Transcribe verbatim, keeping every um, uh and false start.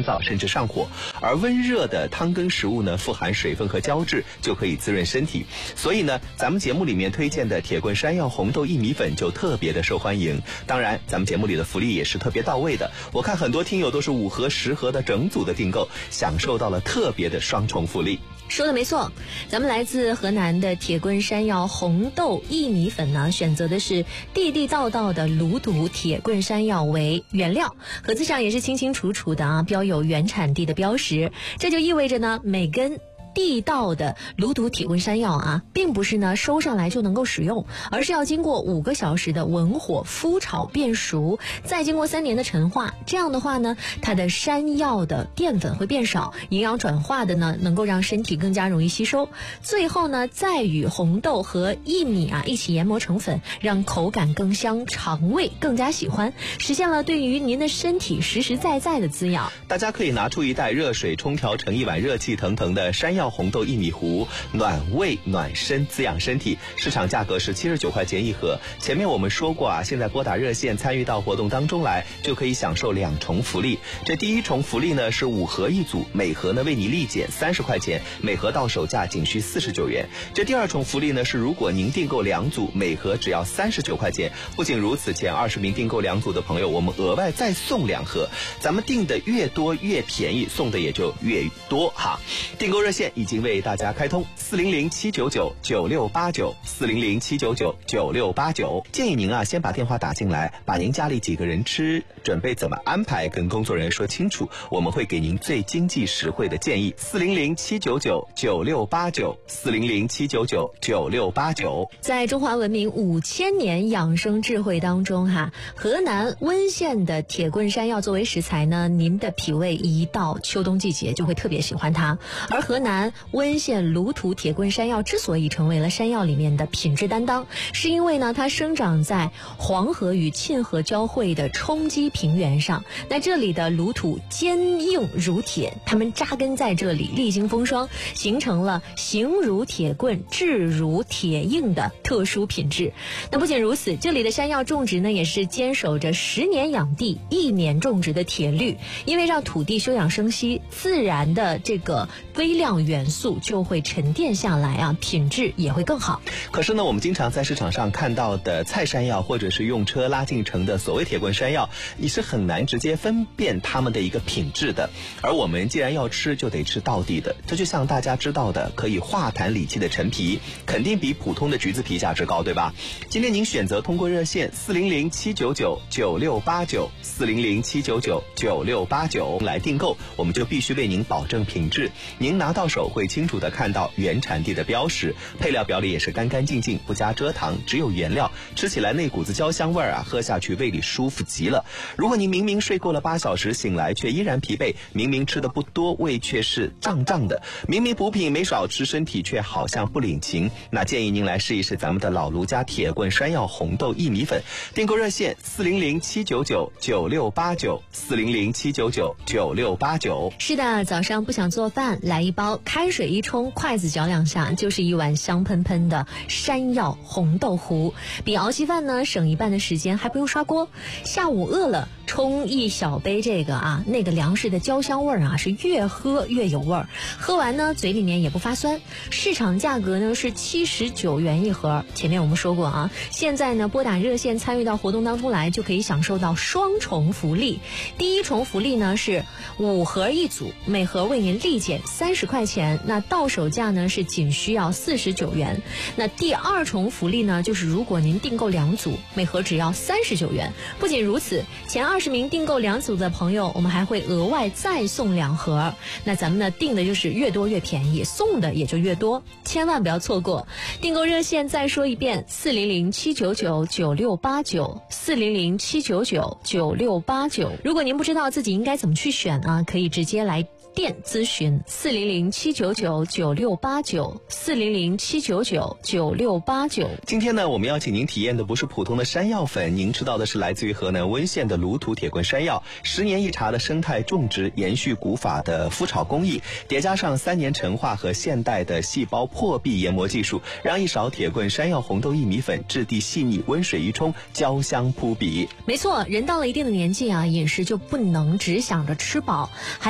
干燥甚至上火。而温热的汤羹食物呢，富含水分和胶质，就可以滋润身体。所以呢，咱们节目里面推荐的铁棍山药红豆薏米粉就特别的受欢迎。当然，咱们节目里的福利也是特别到位的。我看很多听友都是五盒十盒的整组的订购，享受到了特别的双重福利。 说的没错，咱们来自河南的铁棍山药红豆薏米粉呢，选择的是地地道道的芦土铁棍山药为原料，盒子上也是清清楚楚的啊，标有原产地的标识。这就意味着呢，每根地道的芦土铁棍山药啊，并不是呢收上来就能够使用，而是要经过五个小时的文火麸炒变熟，再经过三年的陈化。这样的话呢，它的山药的淀粉会变少，营养转化的呢能够让身体更加容易吸收。最后呢，再与红豆和薏米啊一起研磨成粉，让口感更香，肠胃更加喜欢，实现了对于您的身体实实在在的滋养。 大家可以拿出一袋热水冲调成一碗热气腾腾的山药红豆薏米糊，暖胃暖身，滋养身体。市场价格是七十九块钱一盒。前面我们说过啊，现在拨打热线参与到活动当中来，就可以享受两重福利。这第一重福利呢是五盒一组，每盒呢为你立减三十块钱，每盒到手价仅需四十九元。这第二重福利呢是如果您订购两组，每盒只要三十九块钱。不仅如此，前二十名订购两组的朋友，我们额外再送两盒。咱们订的越多越便宜，送的也就越多哈。订购热线已经为大家开通四零零七九九九六八九四零零七九九九六八九。建议您啊先把电话打进来，把您家里几个人吃，准备怎么安排，跟工作人员说清楚，我们会给您最经济实惠的建议。四零零七九九九六八九四零零七九九九六八九。 在中华文明五千年养生智慧当中哈，河南温县的铁棍山药作为食材呢，您的脾胃一到秋冬季节就会特别喜欢它。而河南温县芦土铁棍山药之所以成为了山药里面的品质担当，是因为呢它生长在黄河与沁河交汇的冲积平原上。那这里的芦土坚硬如铁，它们扎根在这里，历经风霜，形成了形如铁棍、质如铁硬的特殊品质。那不仅如此，这里的山药种植呢也是坚守着十年养地一年种植的铁律，因为让土地休养生息，自然的这个微量元素就会沉淀下来啊，品质也会更好。 可是呢，我们经常在市场上看到的菜山药，或者是用车拉进城的所谓铁棍山药，你是很难直接分辨它们的一个品质的。而我们既然要吃，就得吃道地的。这就像大家知道的可以化痰理气的陈皮，肯定比普通的橘子皮价值高，对吧？今天您选择通过热线四零零七九九九六八九四零零七九九九六八九来订购，我们就必须为您保证品质。您拿到手会清楚地看到原产地的标识，配料表里也是干干净净，不加蔗糖，只有原料，吃起来那股子焦香味儿啊，喝下去胃里舒服极了。如果您明明睡够了八小时，醒来却依然疲惫，明明吃的不多，胃却是胀胀的，明明补品没少吃，身体却好像不领情，那建议您来试一试咱们的老卢家铁棍山药红豆薏米粉。订购热线四零零七九九九六八九四零零七九九九六八九。 是的，早上不想做饭，来一包开水一冲，筷子搅两下，就是一碗香喷喷的山药红豆糊，比熬稀饭呢省一半的时间，还不用刷锅。下午饿了，冲一小杯这个啊，那个粮食的焦香味儿啊，是越喝越有味儿。喝完呢，嘴里面也不发酸。市场价格呢是七十九元一盒。前面我们说过啊，现在呢拨打热线参与到活动当中来，就可以享受到双重福利。第一重福利呢是五盒一组，每盒为您立减三十块钱，那到手价呢是仅需要四十九元。那第二重福利呢，就是如果您订购两组，每盒只要三十九元。不仅如此，前二十名订购两组的朋友，我们还会额外再送两盒。那咱们呢订的就是越多越便宜，送的也就越多，千万不要错过。订购热线再说一遍，四零零七九九九六八九四零零七九九九六八九。如果您不知道自己应该怎么去选啊，可以直接来店咨询四零零七九九九六八九四零零七九九九六八九。 今天呢，我们要请您体验的不是普通的山药粉，您吃到的是来自于河南温县的芦土铁棍山药，十年一茬的生态种植，延续古法的麸炒工艺，叠加上三年陈化和现代的细胞破壁研磨技术，让一勺铁棍山药红豆薏米粉质地细腻，温水一冲，焦香扑鼻。 没错，人到了一定的年纪啊，饮食就不能只想着吃饱，还